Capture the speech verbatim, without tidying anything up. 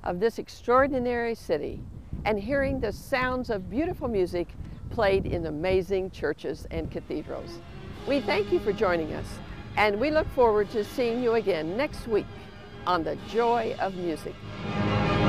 of this extraordinary city and hearing the sounds of beautiful music played in amazing churches and cathedrals. We thank you for joining us, and we look forward to seeing you again next week on The Joy of Music.